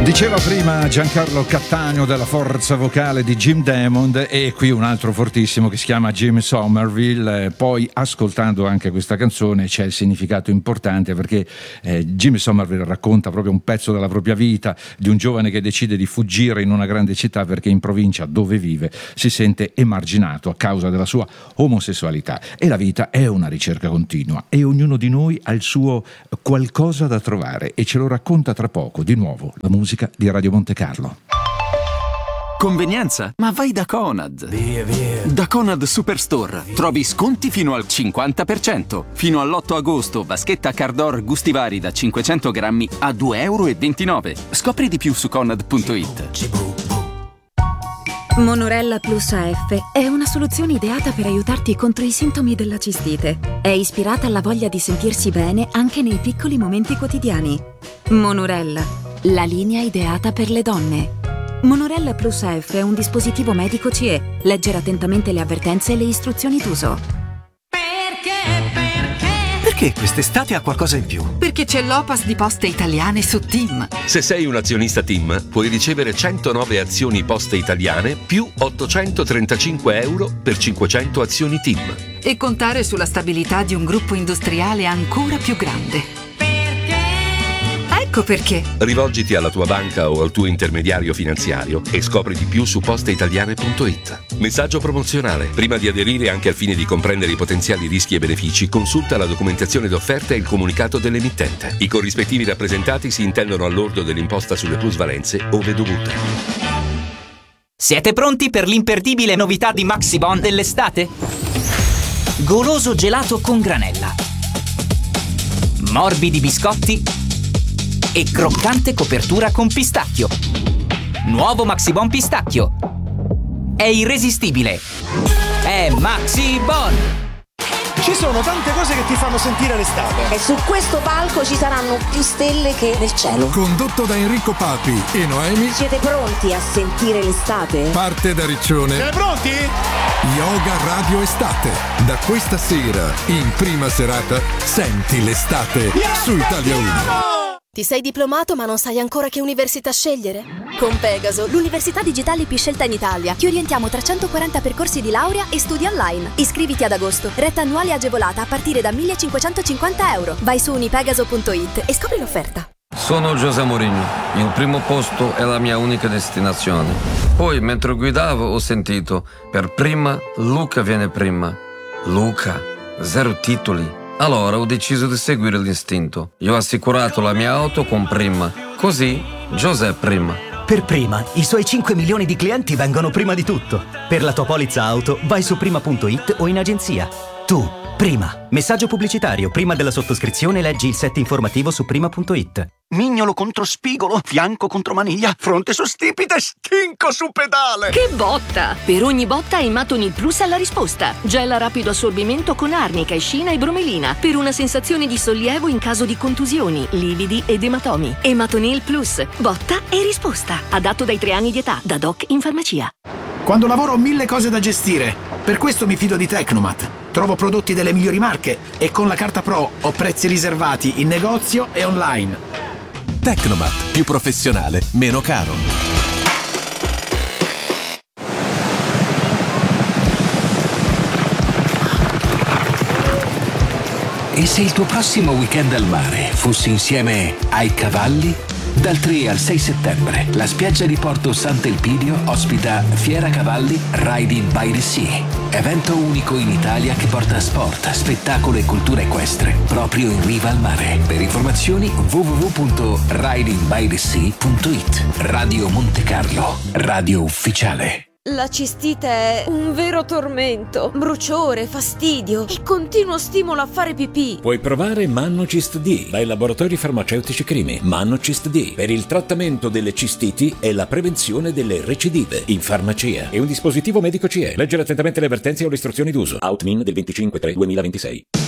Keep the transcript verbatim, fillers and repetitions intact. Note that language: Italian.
Diceva prima Giancarlo Cattaneo della forza vocale di Jim Diamond, e qui un altro fortissimo che si chiama Jim Somerville. Poi, ascoltando anche questa canzone, c'è il significato importante, perché eh, Jim Somerville racconta proprio un pezzo della propria vita di un giovane che decide di fuggire in una grande città perché in provincia dove vive si sente emarginato a causa della sua omosessualità. E la vita è una ricerca continua e ognuno di noi ha il suo qualcosa da trovare, e ce lo racconta tra poco di nuovo la musica di Radio Monte Carlo. Convenienza? Ma vai da Conad. Via, via. Da Conad Superstore trovi sconti fino al cinquanta per cento. Fino all'otto agosto, vaschetta Cardor gusti vari da cinquecento grammi a due e ventinove euro. Scopri di più su conad punto it. Monorella Plus A F è una soluzione ideata per aiutarti contro i sintomi della cistite. È ispirata alla voglia di sentirsi bene anche nei piccoli momenti quotidiani. Monorella, la linea ideata per le donne. Monorella Plus A F è un dispositivo medico C E. Leggere attentamente le avvertenze e le istruzioni d'uso. Perché? Perché? Perché quest'estate ha qualcosa in più? Perché c'è l'Opas di Poste Italiane su TIM. Se sei un azionista TIM, puoi ricevere centonove azioni Poste Italiane più ottocentotrentacinque euro per cinquecento azioni TIM. E contare sulla stabilità di un gruppo industriale ancora più grande. Ecco perché. Rivolgiti alla tua banca o al tuo intermediario finanziario e scopri di più su posteitaliane punto it. Messaggio promozionale. Prima di aderire, anche al fine di comprendere i potenziali rischi e benefici, consulta la documentazione d'offerta e il comunicato dell'emittente. I corrispettivi rappresentati si intendono al lordo dell'imposta sulle plusvalenze ove dovute. Siete pronti per l'imperdibile novità di Maxibon dell'estate? Goloso gelato con granella, morbidi biscotti e croccante copertura con pistacchio. Nuovo Maxibon pistacchio. È irresistibile. È Maxibon. Ci sono tante cose che ti fanno sentire l'estate. E su questo palco ci saranno più stelle che nel cielo. Condotto da Enrico Papi e Noemi. Siete pronti a sentire l'estate? Parte da Riccione. Siete pronti? Yoga Radio Estate. Da questa sera, in prima serata, senti l'estate su Italia uno. Ti sei diplomato ma non sai ancora che università scegliere? Con Pegaso, l'università digitale più scelta in Italia, ti orientiamo tra centoquaranta percorsi di laurea e studi online. Iscriviti ad agosto, retta annuale agevolata a partire da millecinquecentocinquanta euro. Vai su unipegaso punto it e scopri l'offerta. Sono José Mourinho, il primo posto è la mia unica destinazione. Poi, mentre guidavo, ho sentito, per prima, Luca viene prima. Luca, zero titoli. Allora ho deciso di seguire l'istinto. Io ho assicurato la mia auto con Prima. Così, José Prima. Per Prima, i suoi cinque milioni di clienti vengono prima di tutto. Per la tua polizza auto, vai su prima punto it o in agenzia. Tu, Prima. Messaggio pubblicitario. Prima della sottoscrizione leggi il set informativo su prima punto it. Mignolo contro spigolo, fianco contro maniglia, fronte su stipite, stinco su pedale. Che botta! Per ogni botta Ematonil Plus ha la risposta. Gel a rapido assorbimento con arnica, escina e bromelina per una sensazione di sollievo in caso di contusioni, lividi ed ematomi. Ematonil Plus. Botta e risposta. Adatto dai tre anni di età. Da doc in farmacia. Quando lavoro ho mille cose da gestire. Per questo mi fido di Tecnomat. Trovo prodotti delle migliori marche e con la carta Pro ho prezzi riservati in negozio e online. Tecnomat, più professionale, meno caro. E se il tuo prossimo weekend al mare fosse insieme ai cavalli? Dal tre al sei settembre, la spiaggia di Porto Sant'Elpidio ospita Fiera Cavalli Riding by the Sea, evento unico in Italia che porta sport, spettacolo e cultura equestre proprio in riva al mare. Per informazioni w w w punto riding by the sea punto it. Radio Monte Carlo, radio ufficiale. La cistite è un vero tormento. Bruciore, fastidio e continuo stimolo a fare pipì. Puoi provare Mannocist D dai laboratori farmaceutici Crimi. Mannocist D per il trattamento delle cistiti e la prevenzione delle recidive in farmacia. È un dispositivo medico C E. Leggere attentamente le avvertenze o le istruzioni d'uso. Outmin del venticinque tre duemilaventisei.